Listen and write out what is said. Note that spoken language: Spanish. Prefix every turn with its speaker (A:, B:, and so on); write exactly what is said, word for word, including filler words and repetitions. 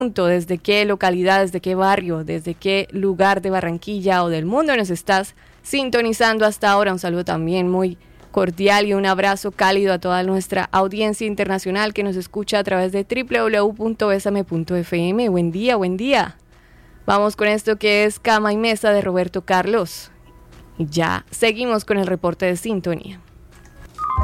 A: punto, desde qué localidad, desde qué barrio, desde qué lugar de Barranquilla o del mundo nos estás sintonizando hasta ahora. Un saludo también muy cordial y un abrazo cálido a toda nuestra audiencia internacional que nos escucha a través de doble u doble u doble u punto besame punto efe eme. Buen día, buen día. Vamos con esto que es Cama y Mesa de Roberto Carlos. Y ya seguimos con el reporte de sintonía.